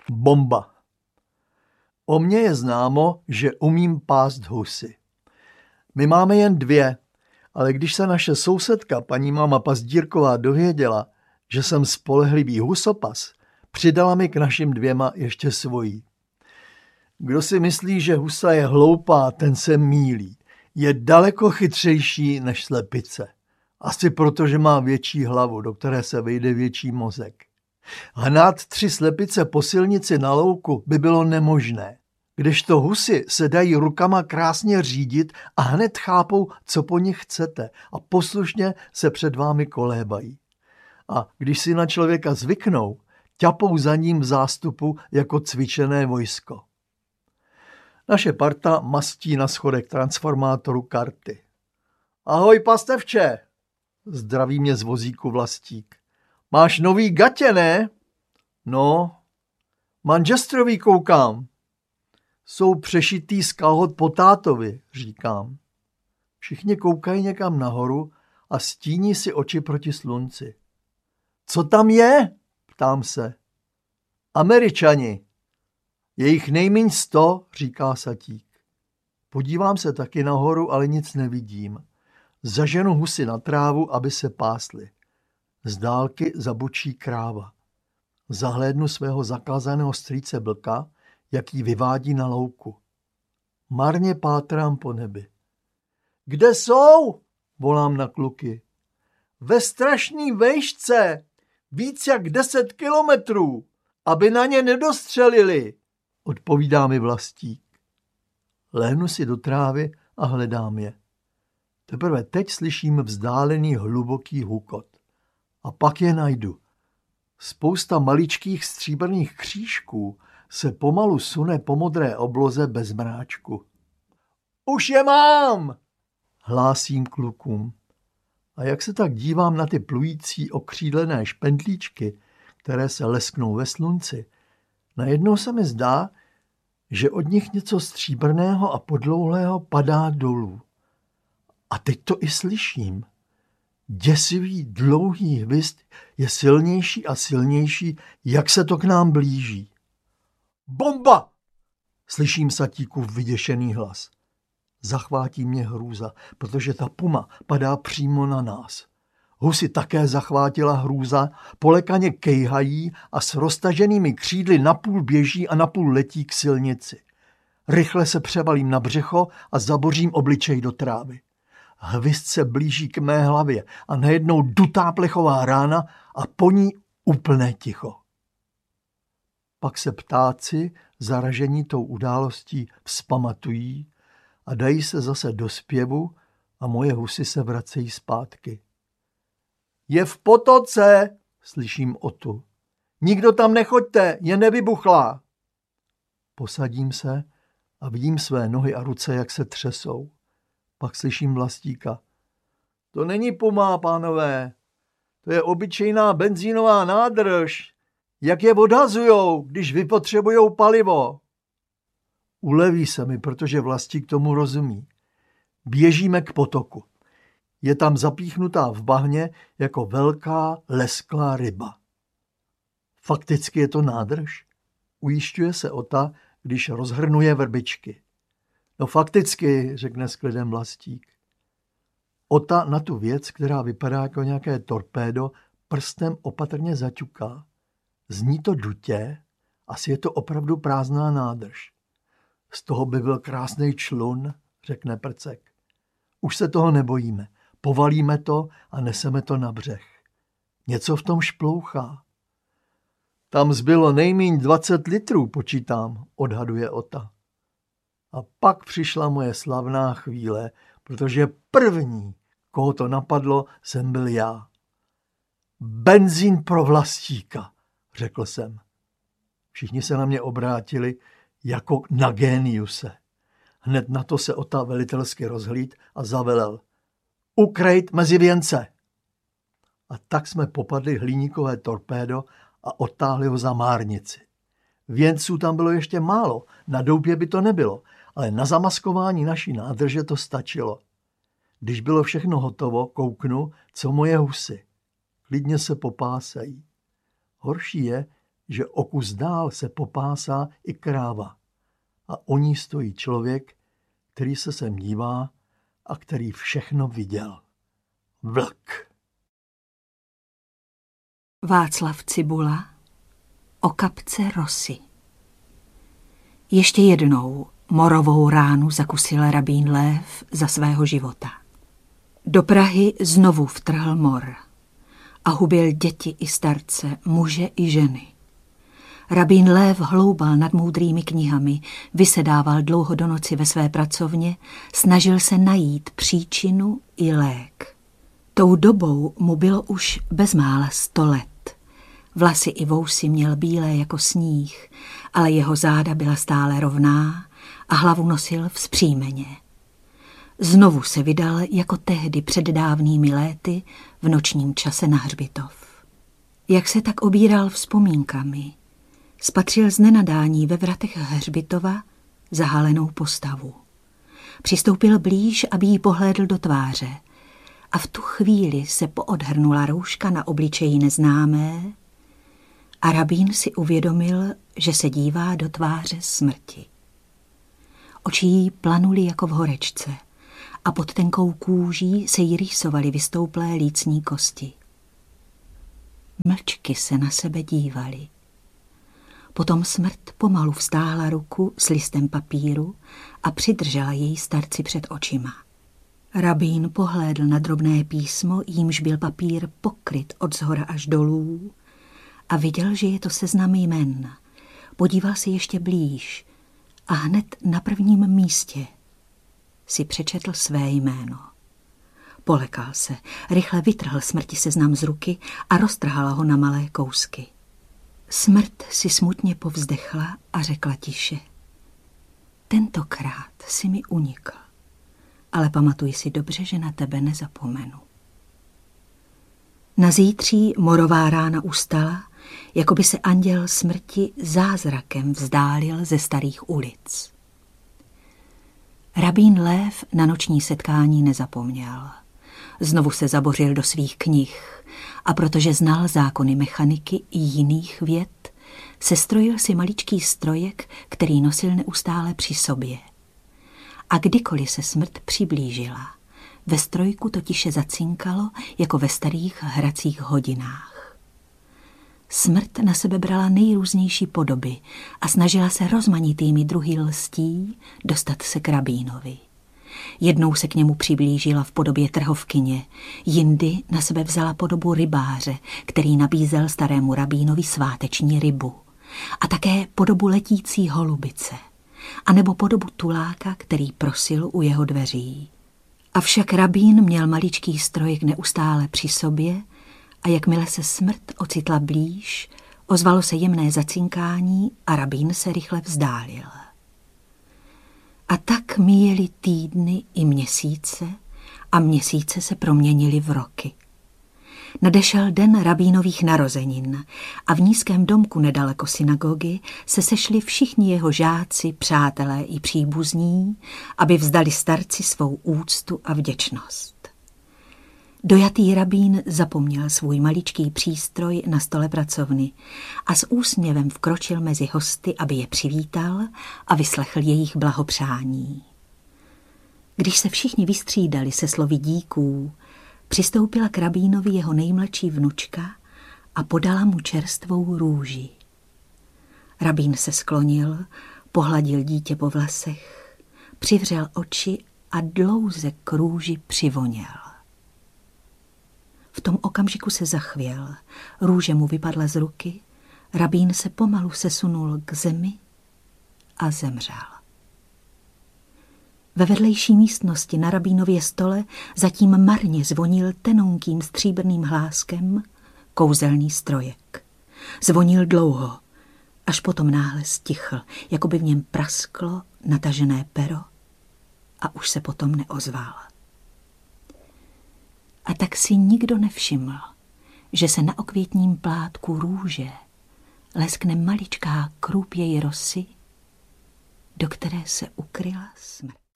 Bomba. O mně je známo, že umím pást husy. My máme jen 2, ale když se naše sousedka, paní máma Pazdírková, dověděla, že jsem spolehlivý husopas, přidala mi k našim 2 ještě svojí. Kdo si myslí, že husa je hloupá, ten se mýlí. Je daleko chytřejší než slepice. Asi proto, že má větší hlavu, do které se vejde větší mozek. Hnát 3 slepice po silnici na louku by bylo nemožné. Kdežto husy se dají rukama krásně řídit a hned chápou, co po nich chcete a poslušně se před vámi kolébají. A když si na člověka zvyknou, ťapou za ním v zástupu jako cvičené vojsko. Naše parta mastí na schodek transformátoru karty. Ahoj, pastevče, zdraví mě z vozíku Vlastík. Máš nový gatě, ne? No, Manchesterový koukám. Jsou přešitý z kalhot po tátovi, říkám. Všichni koukají někam nahoru a stíní si oči proti slunci. Co tam je? Ptám se. Američani. Je jich nejméně 100, říká Satík. Podívám se taky nahoru, ale nic nevidím. Zaženu husy na trávu, aby se pásly. Z dálky zabučí kráva. Zahlédnu svého zakázaného strýce Blka, jak ji vyvádí na louku. Marně pátrám po nebi. Kde jsou? Volám na kluky. Ve strašný vejšce, víc jak 10 kilometrů, aby na ně nedostřelili, odpovídá mi Vlastík. Lehnu si do trávy a hledám je. Teprve teď slyším vzdálený hluboký hukot. A pak je najdu. Spousta maličkých stříbrných křížků se pomalu sune po modré obloze bez mráčku. Už je mám, hlásím klukům. A jak se tak dívám na ty plující okřídlené špendlíčky, které se lesknou ve slunci, najednou se mi zdá, že od nich něco stříbrného a podlouhlého padá dolů. A teď to i slyším. Děsivý, dlouhý hvizd je silnější a silnější, jak se to k nám blíží. Bomba! Slyším Satíkův vyděšený hlas. Zachvátí mě hrůza, protože ta puma padá přímo na nás. Husy také zachvátila hrůza, polekaně kejhají a s roztaženými křídly napůl běží a napůl letí k silnici. Rychle se převalím na břicho a zabořím obličej do trávy. Hvizd se blíží k mé hlavě a najednou dutá plechová rána a po ní úplné ticho. Pak se ptáci, zaražení tou událostí, vzpamatují a dají se zase do zpěvu a moje husy se vracejí zpátky. Je v potoce, slyším Otu. Nikdo tam nechoďte, je nevybuchlá. Posadím se a vidím své nohy a ruce, jak se třesou. Pak slyším Vlastíka. To není puma, pánové. To je obyčejná benzínová nádrž. Jak je odhazujou, když vypotřebujou palivo. Uleví se mi, protože Vlastík tomu rozumí. Běžíme k potoku. Je tam zapíchnutá v bahně jako velká lesklá ryba. Fakticky je to nádrž? Ujišťuje se Ota, když rozhrnuje vrbičky. No fakticky, řekne s klidem Vlastík. Ota na tu věc, která vypadá jako nějaké torpédo, prstem opatrně zaťuká. Zní to dutě, asi je to opravdu prázdná nádrž. Z toho by byl krásný člun, řekne Prcek. Už se toho nebojíme. Povalíme to a neseme to na břeh. Něco v tom šplouchá. Tam zbylo nejmíň 20 litrů, počítám, odhaduje Ota. A pak přišla moje slavná chvíle, protože první, koho to napadlo, jsem byl já. Benzín pro Vlastíka, řekl jsem. Všichni se na mě obrátili jako na géniuse. Hned na to se Ota velitelsky rozhlíd a zavelel. Ukrejt mezi věnce. A tak jsme popadli hliníkové torpédo a odtáhli ho za márnici. Věnců tam bylo ještě málo, na doupě by to nebylo, ale na zamaskování naší nádrže to stačilo. Když bylo všechno hotovo, kouknu, co moje husy. Klidně se popásají. Horší je, že o kus dál se popásá i kráva a o ní stojí člověk, který se sem dívá a který všechno viděl. Vlk. Václav Cibula o kapce Rosy. Ještě jednou morovou ránu zakusil rabín Lév za svého života. Do Prahy znovu vtrhl mor a hubil děti i starce, muže i ženy. Rabín Lév hloubal nad moudrými knihami, vysedával dlouho do noci ve své pracovně, snažil se najít příčinu i lék. Tou dobou mu bylo už bezmála 100 let. Vlasy i vousy měl bílé jako sníh, ale jeho záda byla stále rovná a hlavu nosil vzpřímeně. Znovu se vydal jako tehdy před dávnými léty v nočním čase na hřbitov. Jak se tak obíral vzpomínkami, spatřil z nenadání ve vratech hřbitova zahalenou postavu. Přistoupil blíž, aby jí pohlédl do tváře a v tu chvíli se poodhrnula rouška na obličeji neznámé a rabín si uvědomil, že se dívá do tváře smrti. Oči jí planuly jako v horečce a pod tenkou kůží se jí rýsovaly vystouplé lícní kosti. Mlčky se na sebe dívaly. Potom smrt pomalu vztáhla ruku s listem papíru a přidržela jej starci před očima. Rabín pohlédl na drobné písmo, jímž byl papír pokryt od zhora až dolů a viděl, že je to seznam jmen. Podíval se ještě blíž a hned na prvním místě si přečetl své jméno. Polekal se, rychle vytrhl smrti seznam z ruky a roztrhala ho na malé kousky. Smrt si smutně povzdechla a řekla tiše: tentokrát si mi unikl, ale pamatuj si dobře, že na tebe nezapomenu. Na zítří morová rána ustala, jako by se anděl smrti zázrakem vzdálil ze starých ulic. Rabín Lév na noční setkání nezapomněl. Znovu se zabořil do svých knih a protože znal zákony mechaniky i jiných věd, sestrojil si maličký strojek, který nosil neustále při sobě. A kdykoliv se smrt přiblížila, ve strojku to tiše zacinkalo, jako ve starých hracích hodinách. Smrt na sebe brala nejrůznější podoby a snažila se rozmanitými druhy lstí dostat se k rabínovi. Jednou se k němu přiblížila v podobě trhovkyně, jindy na sebe vzala podobu rybáře, který nabízel starému rabínovi sváteční rybu, a také podobu letící holubice, anebo podobu tuláka, který prosil u jeho dveří. Avšak rabín měl maličký strojek neustále při sobě a jakmile se smrt ocitla blíž, ozvalo se jemné zacinkání a rabín se rychle vzdálil. A tak míjely týdny i měsíce a měsíce se proměnily v roky. Nadešel den rabínových narozenin a v nízkém domku nedaleko synagogy se sešli všichni jeho žáci, přátelé i příbuzní, aby vzdali starci svou úctu a vděčnost. Dojatý rabín zapomněl svůj maličký přístroj na stole pracovny a s úsměvem vkročil mezi hosty, aby je přivítal a vyslechl jejich blahopřání. Když se všichni vystřídali se slovy díků, přistoupila k rabínovi jeho nejmladší vnučka a podala mu čerstvou růži. Rabín se sklonil, pohladil dítě po vlasech, přivřel oči a dlouze k růži přivoněl. V tom okamžiku se zachvěl, růže mu vypadla z ruky, rabín se pomalu sesunul k zemi a zemřel. Ve vedlejší místnosti na rabínově stole zatím marně zvonil tenonkým stříbrným hláskem kouzelný strojek. Zvonil dlouho, až potom náhle stichl, jako by v něm prasklo natažené pero a už se potom neozval. A tak si nikdo nevšiml, že se na okvětním plátku růže leskne maličká krůpěj rosy, do které se ukryla smrt.